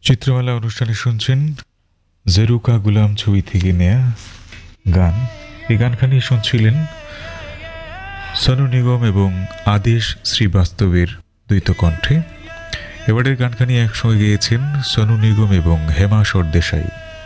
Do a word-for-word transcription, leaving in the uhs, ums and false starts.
চিত্রমালা অনুষ্ঠানে শুনছেন জেরুকা গুলাম ছবি থেকে নেয়া গান। এই গানখানি শুনছিলেন সোনু নিগম এবং আদেশ শ্রীবাস্তবের দ্বৈত কণ্ঠে। এবারের গানখানি একসঙ্গে গেয়েছেন সোনু নিগম এবং হেমা সরদেশাই।